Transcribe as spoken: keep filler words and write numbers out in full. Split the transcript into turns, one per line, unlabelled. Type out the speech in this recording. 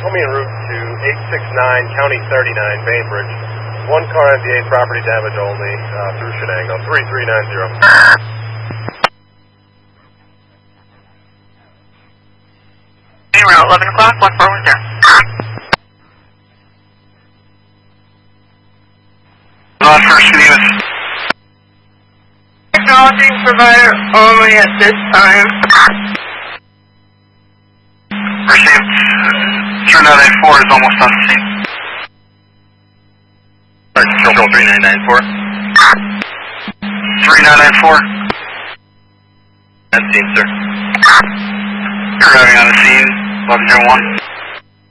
Put me en route to eight six nine, County thirty-nine, Bainbridge. One car M V A, property damage only, uh, through Shenango, three three nine zero.
Around eleven o'clock, one four one zero.
Not first unit.
Acknowledging provider only at this time.
Received. three nine nine four is almost on the scene. Control three nine nine four. three nine nine four. That's scene, sir. You're arriving on the scene, eleven zero one.